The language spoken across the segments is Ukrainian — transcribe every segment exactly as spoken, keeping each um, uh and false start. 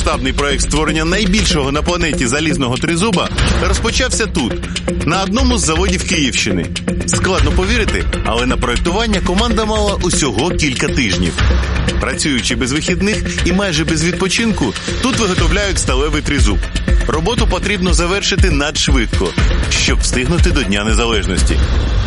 масштабний проект створення найбільшого на планеті залізного тризуба розпочався тут, на одному з заводів Київщини. Складно повірити, але на проектування команда мала усього кілька тижнів. Працюючи без вихідних і майже без відпочинку, тут виготовляють сталевий тризуб. Роботу потрібно завершити надшвидко, щоб встигнути до Дня Незалежності.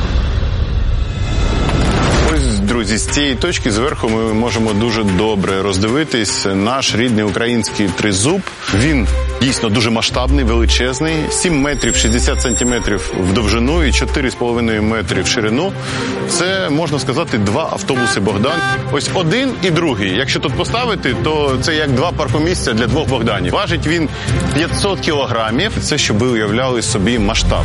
Ось, друзі, з цієї точки зверху ми можемо дуже добре роздивитись наш рідний український тризуб. Він дійсно дуже масштабний, величезний, сім метрів шістдесят сантиметрів в довжину і чотири з половиною метри в ширину. Це, можна сказати, два автобуси «Богдан». Ось один і другий. Якщо тут поставити, то це як два паркомісця для двох «Богданів». Важить він п'ятсот кілограмів. Це, щоб ви уявляли собі масштаб.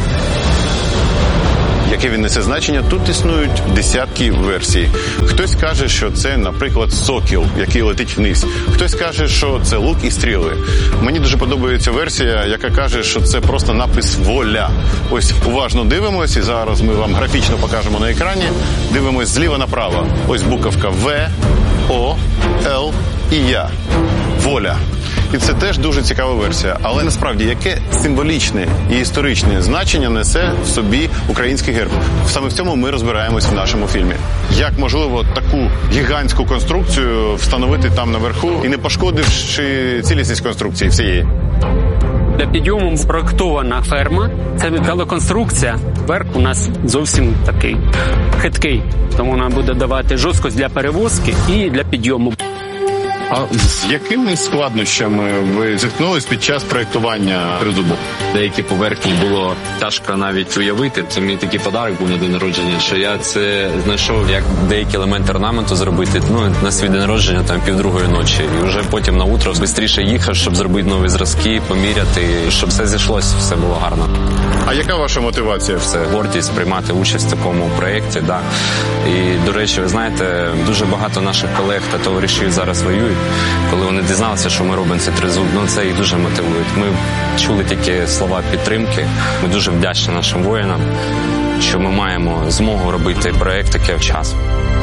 Яке він несе значення, тут існують десятки версій. Хтось каже, що це, наприклад, сокіл, який летить вниз. Хтось каже, що це лук і стріли. Мені дуже подобається версія, яка каже, що це просто напис «Воля». Ось уважно дивимось, і зараз ми вам графічно покажемо на екрані. Дивимось зліва направо. Ось буковка В, О, Л і Я. «Воля». І це теж дуже цікава версія. Але насправді, яке символічне і історичне значення несе в собі український герб? Саме в цьому ми розбираємось в нашому фільмі. Як можливо таку гігантську конструкцію встановити там наверху і не пошкодивши цілісність конструкції всієї? Для підйому спроектована ферма. Це металоконструкція. Верх у нас зовсім такий хиткий. Тому вона буде давати жорсткость для перевозки і для підйому. А з якими складнощами ви зіткнулись під час проєктування тризубу? Деякі поверхні було тяжко навіть уявити. Це мій такий подарок був на день народження, що я це знайшов, як деякі елементи орнаменту зробити, ну, на свій день народження, там, півдругої ночі. І вже потім на утро швидше їхав, щоб зробити нові зразки, поміряти, щоб все зійшлося, все було гарно. А яка ваша мотивація? Це гордість приймати участь в такому проєкті, да. І, до речі, ви знаєте, дуже багато наших колег та товаришів зараз воюють. Коли вони дізналися, що ми робимо цей тризуб, ну це їх дуже мотивує. Ми чули тільки слова підтримки. Ми дуже вдячні нашим воїнам, що ми маємо змогу робити проєкт такий вчасно.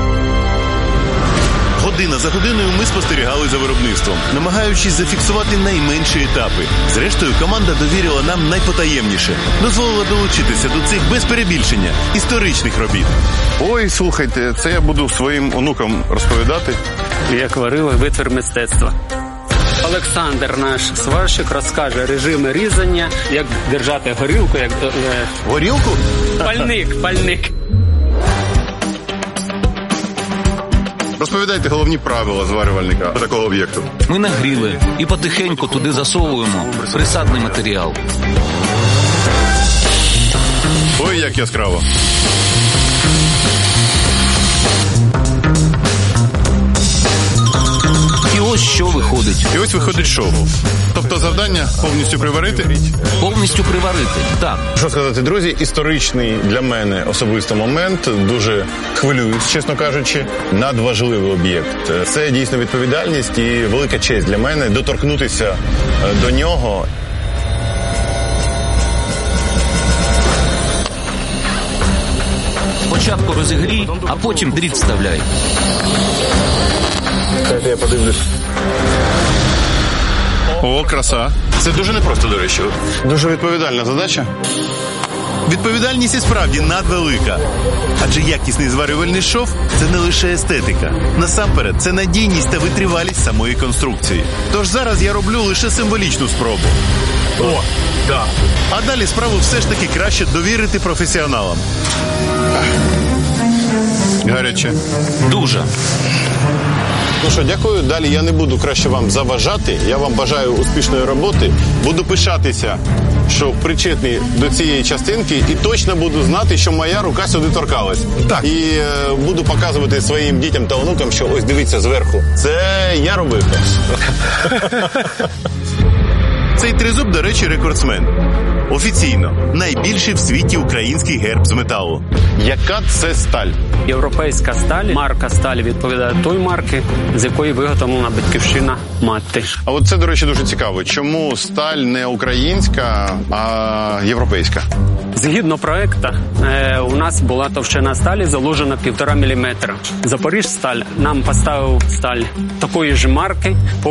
Година за годиною ми спостерігали за виробництвом, намагаючись зафіксувати найменші етапи. Зрештою, команда довірила нам найпотаємніше. Дозволила долучитися до цих, без перебільшення, історичних робіт. Ой, слухайте, це я буду своїм онукам розповідати. І акварили – витвір мистецтва. Олександр, наш сварщик, розкаже режими різання, як держати горілку, як... Горілку? Пальник, пальник. Розповідайте головні правила зварювальника такого об'єкту. Ми нагріли і потихеньку туди засовуємо присадний матеріал. Ой, як яскраво. І ось що виходить. І ось виходить шоу. Тобто завдання повністю приварити? Повністю приварити, так. Що сказати, друзі, історичний для мене особисто момент. Дуже хвилююсь, чесно кажучи. Надважливий об'єкт. Це дійсно відповідальність і велика честь для мене доторкнутися до нього. Спочатку розігрій, а потім дріт вставляй. Я подивлюсь. О, краса. Це дуже непросто, до речі. Дуже відповідальна задача. Відповідальність і справді надвелика. Адже якісний зварювальний шов – це не лише естетика. Насамперед, це надійність та витривалість самої конструкції. Тож зараз я роблю лише символічну спробу. О, да. А далі справу все ж таки краще довірити професіоналам. Гаряче. Дуже. Ну що, дякую. Далі я не буду краще вам заважати. Я вам бажаю успішної роботи. Буду пишатися, що причетний до цієї частинки, і точно буду знати, що моя рука сюди торкалась. Так. І е, буду показувати своїм дітям та онукам, що ось дивіться зверху. Це я робив. Цей тризуб, до речі, рекордсмен. Офіційно, найбільший в світі український герб з металу. Яка це сталь? Європейська сталь, марка сталі відповідає той марки, з якої виготовлена батьківщина мати. А от це, до речі, дуже цікаво. Чому сталь не українська, а європейська? Згідно проекту, е, у нас була товщина сталі заложена півтора міліметра. Запоріжсталь нам поставив сталь такої ж марки по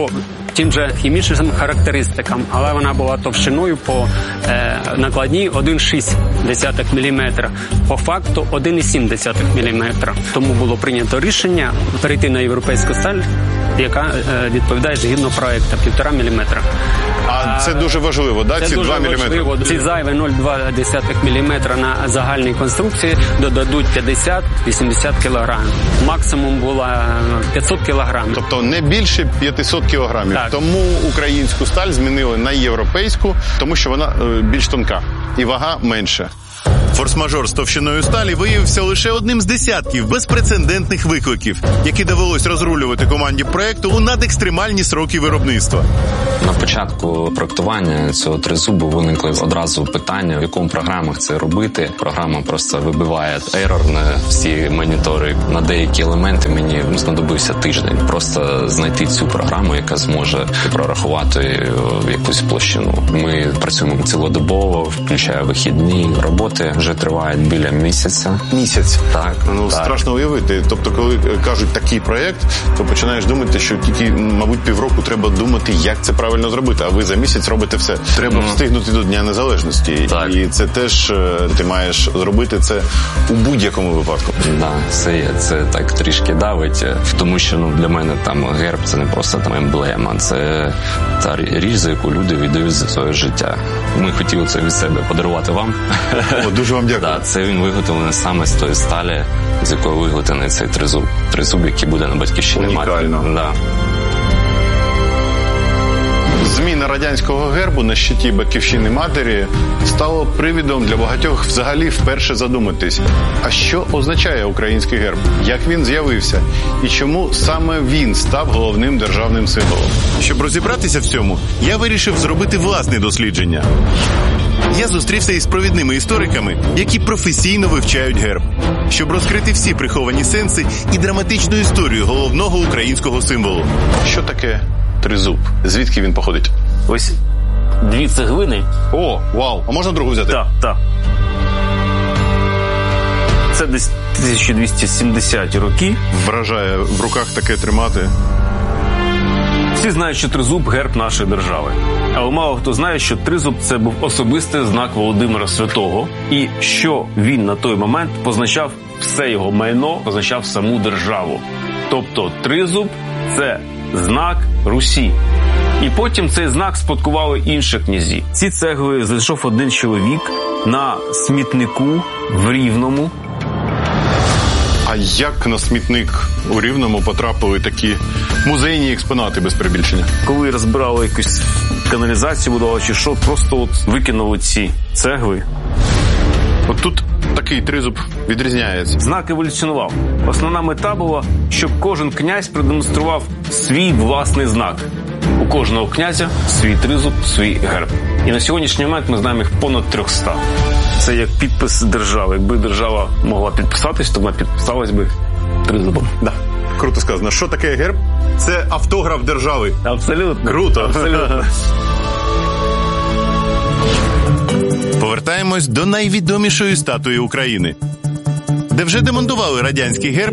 тим же хімічним характеристикам, але вона була товщиною по е, накладній один цілих шість десятих міліметра, по факту один цілих сім десятих міліметра. Тому було прийнято рішення перейти на європейську сталь, яка е, відповідає згідно проекту півтора міліметра. А це дуже важливо, да? Це ці дуже два міліметри? важливо. Ці зайві нуль цілих два десятих міліметра на загальній конструкції додадуть п'ятдесят-вісімдесят кілограмів. Максимум було п'ятсот кілограмів. Тобто не більше п'ятсот кілограмів. Так. Тому українську сталь змінили на європейську, тому що вона е, більш тонка і вага менша. Форс-мажор з товщиною сталі виявився лише одним з десятків безпрецедентних викликів, які довелось розрулювати команді проекту у надекстремальні сроки виробництва. На початку проектування цього тризубу виникли одразу питання, в якому програмах це робити. Програма просто вибиває ерор на всі монітори. На деякі елементи мені знадобився тиждень. Просто знайти цю програму, яка зможе прорахувати якусь площину. Ми працюємо цілодобово, включає вихідні роботи. Вже тривають біля місяця. Місяць? Так. Ну, так. страшно уявити. Тобто, коли кажуть такий проєкт, то починаєш думати, що тільки, мабуть, півроку треба думати, як це правильно зробити, а ви за місяць робите все. Треба mm. встигнути до Дня Незалежності. Так. І це теж ти маєш зробити це у будь-якому випадку. Да, це є. Це так трішки давить, тому що ну, для мене там герб це не просто там емблема, це та річ, за яку люди віддають за своє життя. Ми хотіли це від себе подарувати вам. О, дуже вам дякую. Да, це він виготовлений саме з тої сталі, з якої виготовлений цей тризуб. Тризуб, який буде на батьківщині матері. Унікально. Да. Зміна радянського гербу на щиті батьківщини матері стало привідом для багатьох взагалі вперше задуматись, а що означає український герб, як він з'явився і чому саме він став головним державним символом. Щоб розібратися в цьому, я вирішив зробити власне дослідження. Я зустрівся із провідними істориками, які професійно вивчають герб, щоб розкрити всі приховані сенси і драматичну історію головного українського символу. Що таке тризуб? Звідки він походить? Ось дві цеглини. О, вау! А можна другу взяти? Так, так. Це десь тисяча двісті сімдесяті роки. Вражає в руках таке тримати. Всі знають, що тризуб – герб нашої держави. Але мало хто знає, що тризуб – це був особистий знак Володимира Святого, і що він на той момент позначав все його майно, позначав саму державу. Тобто тризуб – це знак Русі. І потім цей знак спадкували інші князі. Ці цегли знайшов один чоловік на смітнику в Рівному. А як на смітник у Рівному потрапили такі музейні експонати без перебільшення? Коли розбирали якусь каналізацію, будували чи що, просто от викинули ці цегли. От тут такий тризуб відрізняється. Знак еволюціонував. Основна мета була, щоб кожен князь продемонстрував свій власний знак. У кожного князя свій тризуб, свій герб. І на сьогоднішній момент ми знаємо їх понад триста. Це як підпис держави. Якби держава могла підписатись, то вона підписалась би тризубом. Да. Круто сказано. Що таке герб? Це автограф держави. Абсолютно. Круто. Абсолютно. Повертаємось до найвідомішої статуї України, де вже демонтували радянський герб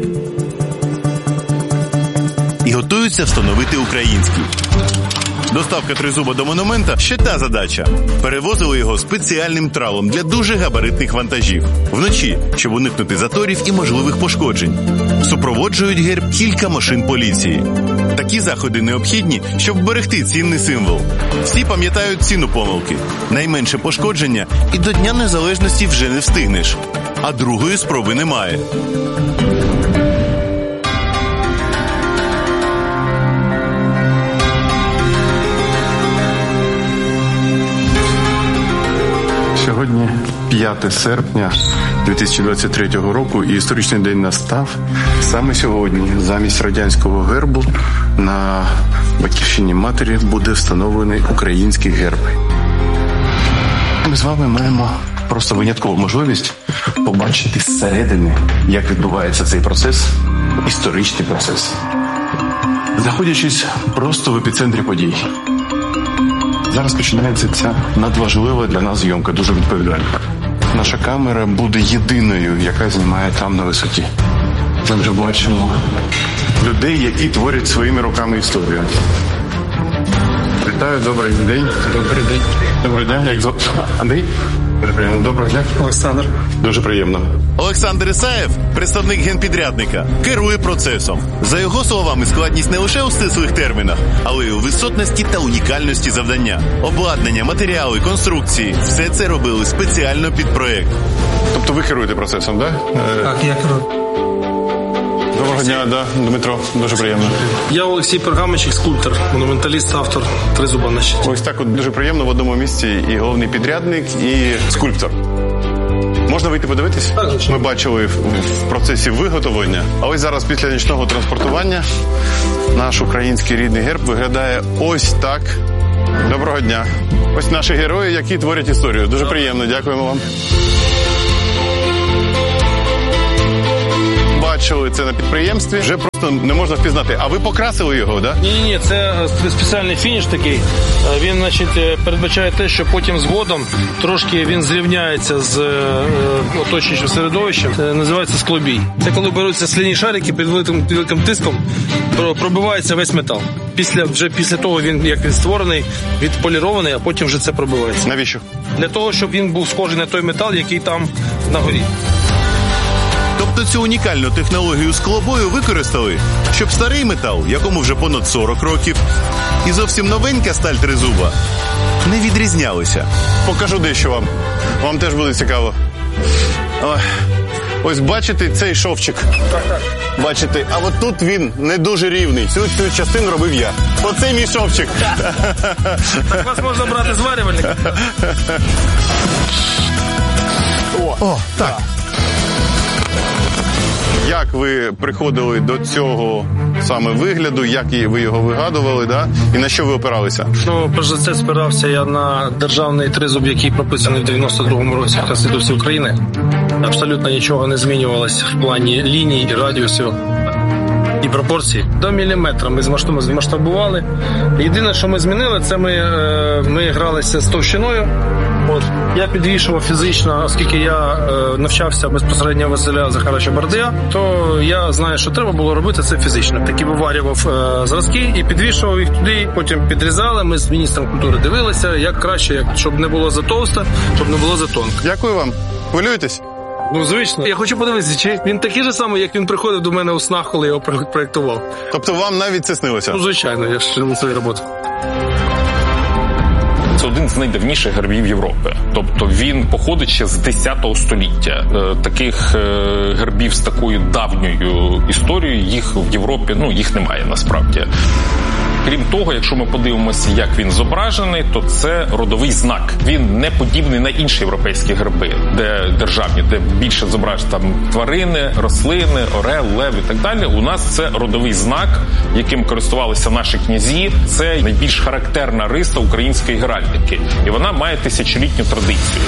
і готуються встановити український. Доставка тризуба до монумента – ще та задача. Перевозили його спеціальним тралом для дуже габаритних вантажів. Вночі, щоб уникнути заторів і можливих пошкоджень. Супроводжують герб кілька машин поліції. Такі заходи необхідні, щоб вберегти цінний символ. Всі пам'ятають ціну помилки. Найменше пошкодження і до Дня Незалежності вже не встигнеш. А другої спроби немає. Сьогодні п'яте серпня дві тисячі двадцять третього року, і історичний день настав. Саме сьогодні замість радянського гербу на батьківщині матері буде встановлений український герб. Ми з вами маємо просто виняткову можливість побачити зсередини, як відбувається цей процес, історичний процес. Знаходячись просто в епіцентрі подій. Зараз починається ця надважлива для нас зйомка, дуже відповідальна. Наша камера буде єдиною, яка знімає там на висоті. Ми вже бачимо людей, які творять своїми руками історію. Вітаю, добрий день. Добрий день. Добрий день. Як звати? Андрій? Доброго дня. Олександр. Дуже приємно. Олександр Ісаєв, представник генпідрядника, керує процесом. За його словами, складність не лише у стислих термінах, але й у висотності та унікальності завдання. Обладнання, матеріали, конструкції – все це робили спеціально під проєкт. Тобто ви керуєте процесом, так? Да? Так, я керую. Доброго дня, да, Дмитро, дуже приємно. Я Олексій Пергаменчик, скульптор, монументаліст, автор «Тризуба на щиті». Ось так от дуже приємно в одному місці і головний підрядник, і скульптор. Можна вийти подивитись? Так, звичайно. Ми бачили в, в процесі виготовлення. А ось зараз після нічного транспортування наш український рідний герб виглядає ось так. Доброго дня. Ось наші герої, які творять історію. Дуже приємно, дякуємо вам. Бачили це на підприємстві, вже просто не можна впізнати. А ви покрасили його, так? Ні, ні, це спеціальний фініш такий. Він, значить, передбачає те, що потім згодом трошки він зрівняється з е, оточуючим середовищем. Це називається склобій. Це коли беруться скляні шарики під великим, під великим тиском, пробивається весь метал. Після, вже після того, він, як він створений, відполірований, а потім вже це пробивається. Навіщо? Для того, щоб він був схожий на той метал, який там на горі. Тобто цю унікальну технологію склобою використали, щоб старий метал, якому вже понад сорок років, і зовсім новенька сталь тризуба не відрізнялися. Покажу дещо вам. Вам теж буде цікаво. Ой. Ось бачите цей шовчик? Так, так. Бачите, а от тут він не дуже рівний. Цю, цю частину робив я. Оце мій шовчик. Так вас можна брати зварювальника. О, О, так. Як ви приходили до цього саме вигляду, як ви його вигадували, да? І на що ви опиралися? Ну, перш за це спирався я на державний тризуб, який прописаний в дев'яносто другому році в Конституції України. Абсолютно нічого не змінювалося в плані ліній, радіусів і пропорцій. До міліметра ми змасштабували. Єдине, що ми змінили, це ми, ми гралися з товщиною. От. Я підвішував фізично, оскільки я е, навчався безпосередньо Василя Захаровича Бардия, то я знаю, що треба було робити це фізично. Таки виварював е, зразки і підвішував їх туди, потім підрізали. Ми з міністром культури дивилися, як краще, як, щоб не було затовсто, щоб не було затонко. Дякую вам. Хвилюєтесь? Ну, звично. Я хочу подивитися, чи він такий же самий, як він приходив до мене у снах, коли я його проєктував. Тобто вам навіть це снилося? Ну, звичайно, я ж робив свою роботу. Це один з найдавніших гербів Європи. Тобто він походить ще з десятого століття. Таких гербів з такою давньою історією їх в Європі, ну, їх немає насправді. Крім того, якщо ми подивимося, як він зображений, то це родовий знак. Він не подібний на інші європейські герби, де державні, де більше зображені там тварини, рослини, орел, лев і так далі. У нас це родовий знак, яким користувалися наші князі. Це найбільш характерна риса української геральдики. І вона має тисячолітню традицію.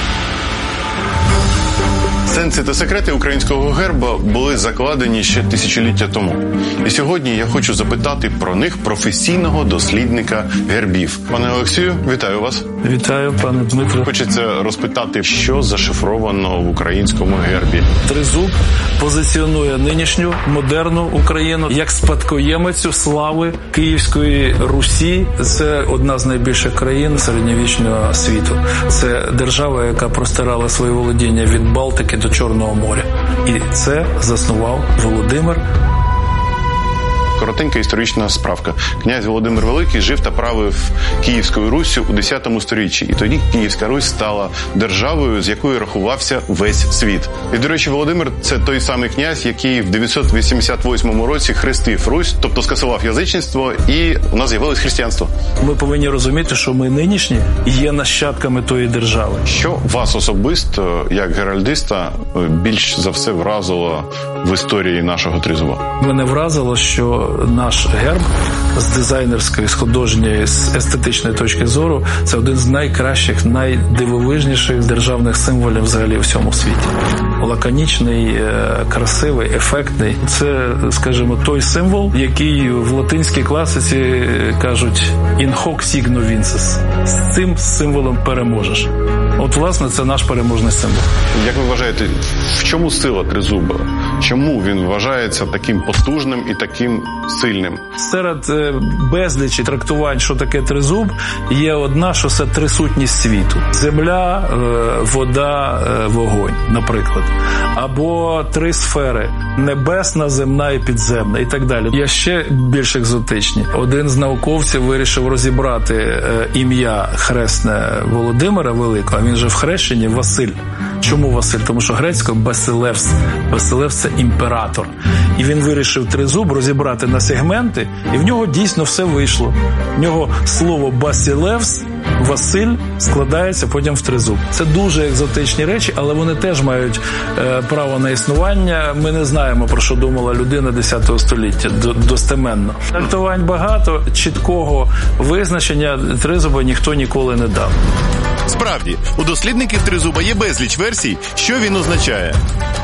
Сенси та секрети українського герба були закладені ще тисячоліття тому. І сьогодні я хочу запитати про них професійного дослідника гербів. Пане Олексію, вітаю вас. Вітаю, пане Дмитро. Хочеться розпитати, що зашифровано в українському гербі. Тризуб позиціонує нинішню модерну Україну як спадкоємицю слави Київської Русі. Це одна з найбільших країн середньовічного світу. Це держава, яка простирала свої володіння від Балтики до Чорного моря. І це заснував Володимир. Коротенька історична справка. Князь Володимир Великий жив та правив Київською Руссю у десятому сторіччі. І тоді Київська Русь стала державою, з якою рахувався весь світ. І, до речі, Володимир – це той самий князь, який в дев'ятсот вісімдесят восьмому році хрестив Русь, тобто скасував язичництво, і у нас з'явилось християнство. Ми повинні розуміти, що ми нинішні є нащадками тої держави. Що вас особисто, як геральдиста, більш за все вразило в історії нашого тризуба? Мене вразило, що наш герб з дизайнерської, з художньої, з естетичної точки зору – це один з найкращих, найдивовижніших державних символів взагалі у всьому світі. Лаконічний, красивий, ефектний. Це, скажімо, той символ, який в латинській класиці кажуть «in hoc signo vinces». З цим символом переможеш. От, власне, це наш переможний символ. Як ви вважаєте, в чому сила тризуба? Чому він вважається таким потужним і таким сильним? Серед е, безлічі трактувань, що таке тризуб, є одна, що це трисутність світу. Земля, е, вода, е, вогонь, наприклад. Або три сфери – небесна, земна і підземна, і так далі. Є ще більш екзотичні. Один з науковців вирішив розібрати е, ім'я хресне Володимира Великого, а він же в хрещенні Василь. Чому Василь? Тому що грецькою Басилевс. Басилевс – це імператор. І він вирішив тризуб розібрати на сегменти, і в нього дійсно все вийшло. В нього слово Басилевс, Василь, складається потім в тризуб. Це дуже екзотичні речі, але вони теж мають е, право на існування. Ми не знаємо, про що думала людина десятого століття, достеменно. Трактувань багато, чіткого визначення тризуба ніхто ніколи не дав. Справді, у дослідників тризуба є безліч версій, що він означає.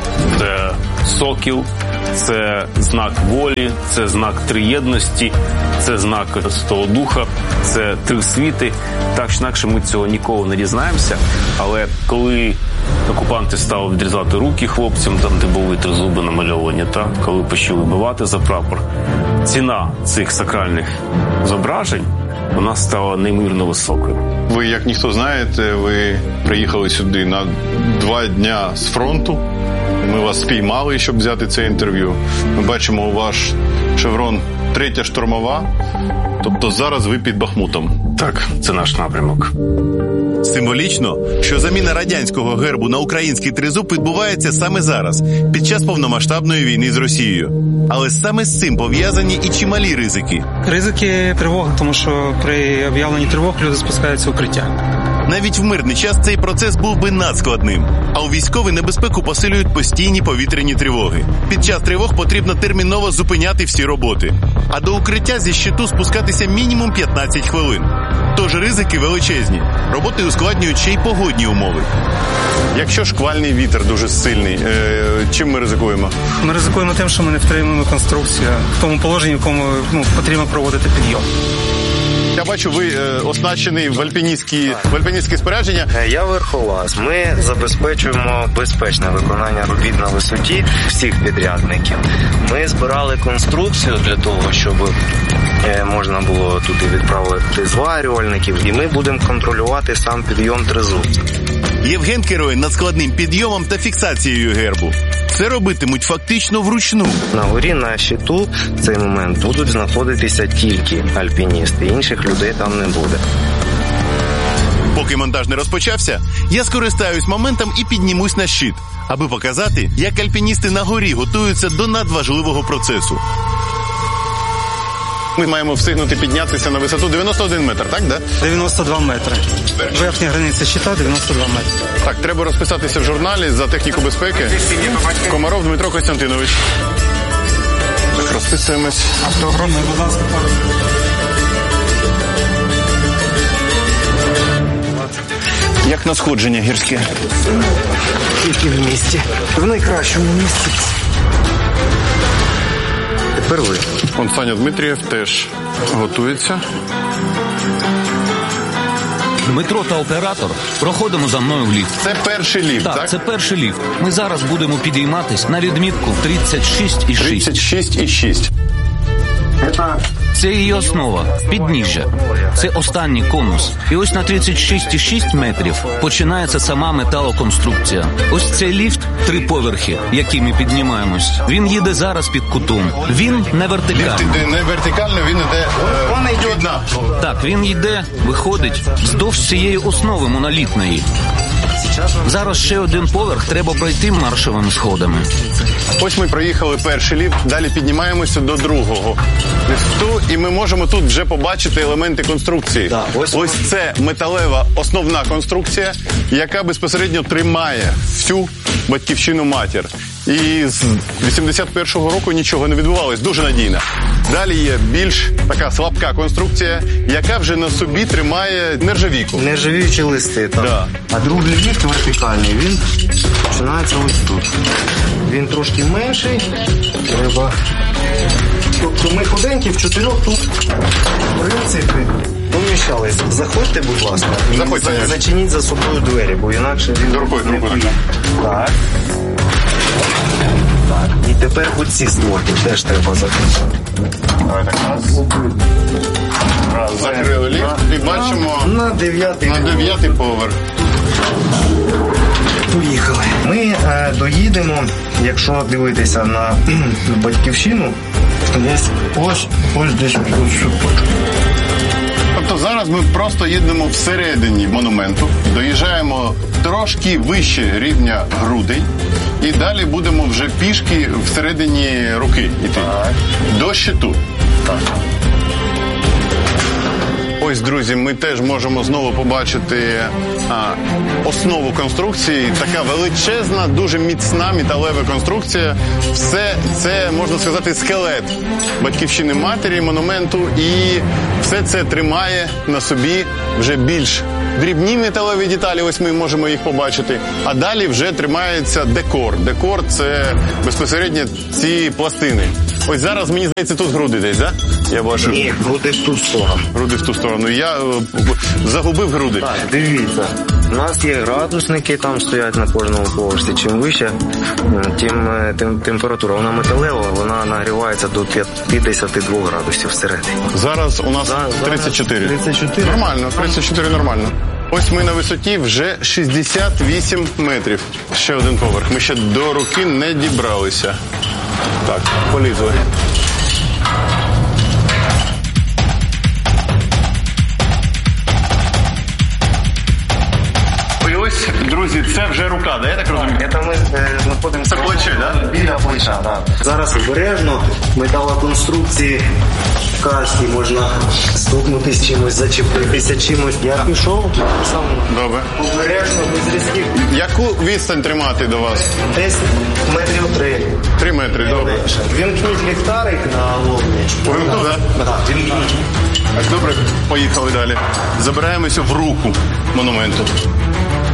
Це сокіл, це знак волі, це знак триєдності, це знак Святого Духа, це три світи. Так чи інакше ми цього ніколи не дізнаємося, але коли окупанти стали відрізати руки хлопцям, там де були тризуби намальовані, так, коли почали вбивати за прапор, ціна цих сакральних зображень, вона стала неймовірно високою. Ви, як ніхто знаєте, ви приїхали сюди на два дня з фронту. Ми вас спіймали, щоб взяти це інтерв'ю. Ми бачимо ваш шеврон «Третя штурмова». Тобто зараз ви під Бахмутом. Так, це наш напрямок. Символічно, що заміна радянського гербу на український тризуб відбувається саме зараз, під час повномасштабної війни з Росією. Але саме з цим пов'язані і чималі ризики. Ризики тривоги, тому що при об'явленні тривог люди спускаються в укриття. Навіть в мирний час цей процес був би надскладним. А у військовій небезпеку посилюють постійні повітряні тривоги. Під час тривог потрібно терміново зупиняти всі роботи. А до укриття зі щиту спускатися мінімум п'ятнадцять хвилин. Тож ризики величезні. Роботи ускладнюють ще й погодні умови. Якщо шквальний вітер дуже сильний, е, чим ми ризикуємо? Ми ризикуємо тим, що ми не втримуємо конструкцію в тому положенні, в якому ну, потрібно проводити підйом. Я бачу, ви е, оснащений в альпіністські, в альпіністські спорядження. Я верхолаз. Ми забезпечуємо безпечне виконання робіт на висоті всіх підрядників. Ми збирали конструкцію для того, щоб е, можна було туди відправити зварювальників, і ми будемо контролювати сам підйом тризуб. Євген керує надскладним підйомом та фіксацією гербу. Це робитимуть фактично вручну. На горі на щиту в цей момент будуть знаходитися тільки альпіністи, інших людей там не буде. Поки монтаж не розпочався, я скористаюсь моментом і піднімусь на щит, аби показати, як альпіністи на горі готуються до надважливого процесу. Ми маємо встигнути піднятися на висоту дев'яносто один метр, так, да? дев'яносто два метри. Верхня границя щита дев'яносто два метри. Так, треба розписатися в журналі за техніку безпеки. Комаров Дмитро Костянтинович. Так, розписуємось. Автограф, будь ласка. Як на сходження гірське? Тільки в місті. В найкращому місці. Тепер ви. Он Саня Дмитрієв теж готується. Дмитро та оператор проходимо за мною в ліфт. Це перший ліфт, так? Так, це перший ліфт. Ми зараз будемо підійматись на відмітку тридцять шість і шість. тридцять шість і шість. Це її основа, підніжжя. Це останній конус. І ось на тридцять шість і шість метрів починається сама металоконструкція. Ось цей ліфт, три поверхи, які ми піднімаємось. Він їде зараз під кутом. Він не вертикальний. Ліфт не вертикально, він іде е, під на. Так, він йде, виходить вздовж цієї основи монолітної. Зараз ще один поверх треба пройти маршовими сходами. Ось ми проїхали перший ліфт, далі піднімаємося до другого ліфту, і ми можемо тут вже побачити елементи конструкції. Да, ось ось це металева основна конструкція, яка безпосередньо тримає всю батьківщину матір. І з вісімдесят першого року нічого не відбувалось, дуже надійна. Далі є більш така слабка конструкція, яка вже на собі тримає нержавійку. Нержавіючі листи, так. Да. А другий ліфт вертикальний, він починається ось тут. Він трошки менший, треба... Тобто ми худенькі в чотирьох тут, в принципі, поміщались. Заходьте, будь ласка. Заходьте. Зачиніть за собою двері, бо інакше він... Рукою, не рукою. Так. Так. І тепер оці створки теж треба закрити. Давай так раз. Раз, закрили ліфт і бачимо на дев'ятий на дев'ятий поверх. Поїхали. Ми е, доїдемо, якщо дивитися на батьківщину, десь ось, ось десь ось тут. Тобто зараз ми просто їдемо всередині монументу, доїжджаємо трошки вище рівня грудей і далі будемо вже пішки всередині руки йти. До щиту. Так. Ось, друзі, ми теж можемо знову побачити а, основу конструкції. Така величезна, дуже міцна металева конструкція. Все це, можна сказати, скелет батьківщини матері, монументу. І все це тримає на собі вже більш дрібні металеві деталі, ось ми можемо їх побачити. А далі вже тримається декор. Декор – це безпосередньо ці пластини. Ось зараз, мені здається, тут груди десь, так? Да? Я бачу. Ні, груди в ту сторону. Груди в ту сторону. Я е, загубив груди. Так, дивіться. У нас є градусники, там стоять на кожному поверсі. Чим вище, тим, тим температура. Вона металева, вона нагрівається до п'ятдесят два градусів всередині. Зараз у нас тридцять чотири. тридцять чотири? Нормально, тридцять чотири нормально. Ось ми на висоті вже шістдесят вісім метрів. Ще один поверх. Ми ще до руки не дібралися. Так, полізли. І ось, друзі, це вже рука, да, я так розумію? Це ми е, знаходимося Це плече, да? біля плеча, так. Зараз обережно, металоконструкції касті, можна стукнутися чимось, зачепитися чимось. Я пішов, сам Добре. обережно, без різких. Яку відстань тримати до вас? Десь метрів три. Три метри, добре. Вімкніть ліхтарик на лобні. Увімкнув, так? Так, вімкніть. Так, добре, поїхали далі. Забираємося в руку монументу.